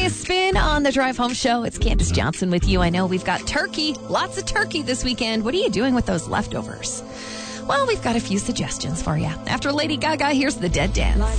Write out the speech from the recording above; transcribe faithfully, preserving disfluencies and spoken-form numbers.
a spin on the Drive Home Show. It's Candace Johnson with you. I know we've got turkey, lots of turkey this weekend. What are you doing with those leftovers? Well, we've got a few suggestions for you. After Lady Gaga, here's The Dead Dance.